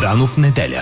Рано в неделя.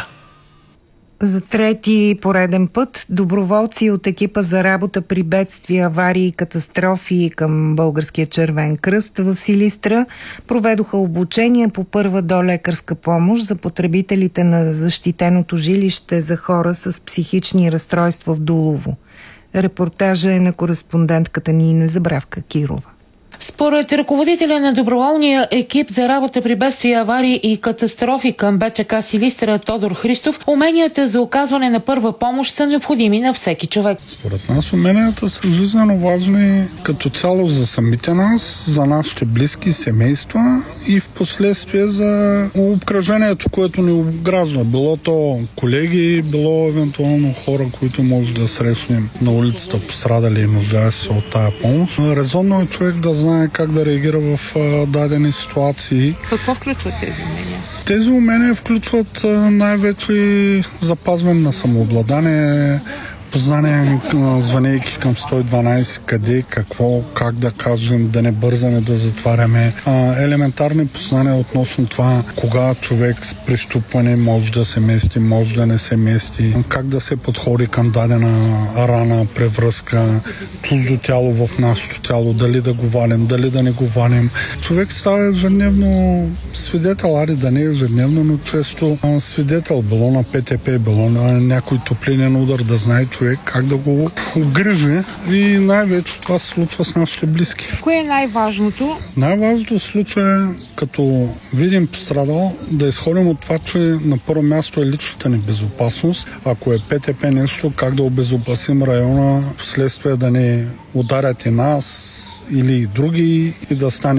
За трети пореден път доброволци от екипа за работа при бедствия, аварии и катастрофи към Българския червен кръст в Силистра проведоха обучение по първа долекарска помощ за потребителите на защитеното жилище за хора с психични разстройства в Дулово. Репортажа е на кореспондентката ни Незабравка Кирова. Според ръководителя на доброволния екип за работа при бедствия, аварии и катастрофи към БЧК Силистра Тодор Христов, уменията за оказване на първа помощ са необходими на всеки човек. Според нас уменията са жизнено важни като цяло за самите нас, за нашите близки, семейства и в последствие за обкръжението, което ни обгражда. Било то колеги, било евентуално хора, които може да срещнем на улицата пострадали и нуждае се от тая помощ. Резонно е човек да знае как да реагира в дадени ситуации. Какво включват тези умения? Тези умения включват най-вече запазване на самообладание, познание, звънейки към 112, къде, какво, как да кажем, да не бързаме да затваряме. Елементарни познания относно това, кога човек с прещупване може да се мести, може да не се мести, как да се подходи към дадена рана, превръзка, чуждо тяло в нашето тяло, дали да го валим, дали да не го валим. Човек става ежедневно свидетел, да не ежедневно, но често свидетел, било на ПТП, било на някой топлинен удар, да знае човек как да го грижи и най-вече това се случва с нашите близки. Кое е най-важното? Най-важното случва е, като видим пострадал, да изходим от това, че на първо място е личната ни безопасност. Ако е ПТП нещо, как да обезопасим района, последствие да не ударят и нас или и други и да стане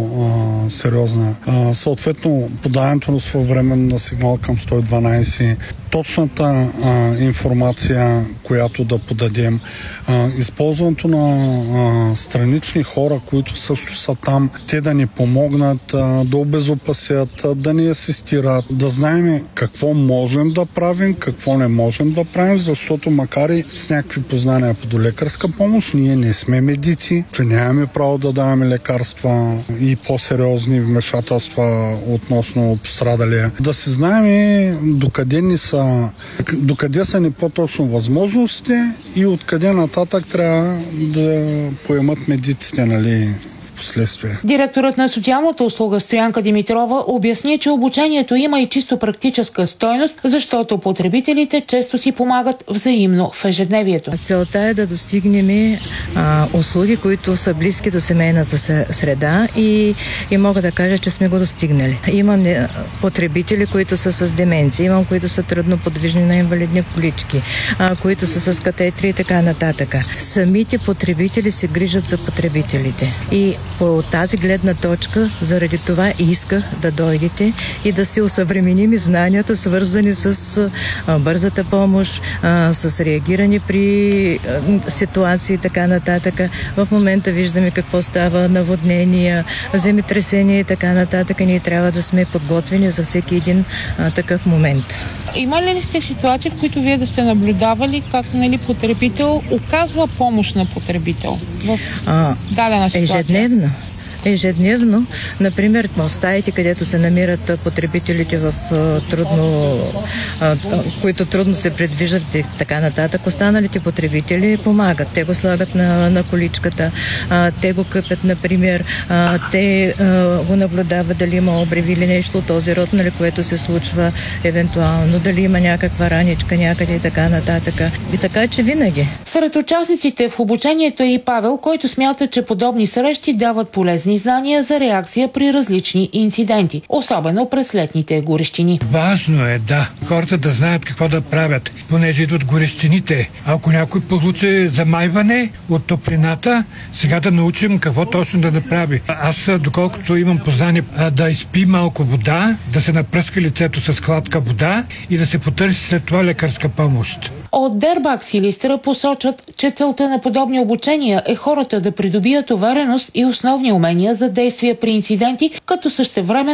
по-сериозна. Съответно, подаването на своевременна сигнал към 112, точната информация, която да подадем, използването на странични хора, които също са там, те да ни помогнат, да обезопасят, да ни асистират, да знаем какво можем да правим, какво не можем да правим, защото макар и с някакви познания по долекарска помощ, ние не сме медици, че нямаме право да даваме лекарства и по-сериозни вмешателства относно пострадалия. Да си знаем докъде са ни по-точно възможностите и откъде нататък трябва да поемат медиците, последствие. Директорът на социалната услуга Стоянка Димитрова обясни, че обучението има и чисто практическа стойност, защото потребителите често си помагат взаимно в ежедневието. Целта е да достигнем услуги, които са близки до семейната среда и мога да кажа, че сме го достигнали. Имам потребители, които са с деменция, имам които са трудно подвижни на инвалидни колички, които са с катетри и така нататък. Самите потребители се грижат за потребителите и по тази гледна точка, заради това исках да дойдете и да си усъвременим знанията, свързани с бързата помощ, с реагиране при ситуации и така нататък. В момента виждаме какво става, наводнения, земетресения и така нататък. Ние трябва да сме подготвени за всеки един такъв момент. Има ли сте ситуации, в които вие да сте наблюдавали как потребител оказва помощ на потребител в дадена ситуация? Ежедневно, например, в стаите, където се намират потребителите които трудно се предвиждат и така нататък, останалите потребители помагат. Те го слагат на количката, те го къпят, например, те го наблюдават дали има обреви или нещо от този род, което се случва евентуално, дали има някаква раничка някъде и така нататък. И така, че винаги. Сред участниците в обучението е и Павел, който смята, че подобни срещи дават полезни знания за реакция при различни инциденти, особено през летните горещини. Важно е, хората да знаят какво да правят, понеже идват горещините. Ако някой получи замайване от топлината, сега да научим какво точно да направи. Аз, доколкото имам познание, да изпи малко вода, да се напръска лицето с хладка вода и да се потърси след това лекарска помощ. От Дербак Силистра посочват, че целта на подобни обучения е хората да придобият увереност и основни умения за действия при инциденти, като същевременно